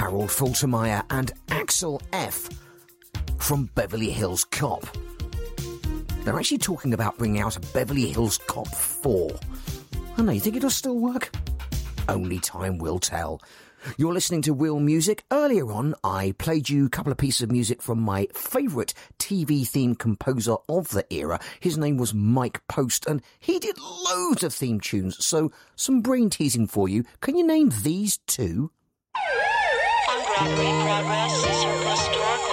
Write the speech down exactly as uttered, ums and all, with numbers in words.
Harold Faltermeyer and Axel F from Beverly Hills Cop. They're actually talking about bringing out Beverly Hills Cop four. I know, you think it'll still work? Only time will tell. You're listening to Real Music. Earlier on, I played you a couple of pieces of music from my favourite T V theme composer of the era. His name was Mike Post, and he did loads of theme tunes. So, some brain teasing for you. Can you name these two? On Broadway, progress is your historical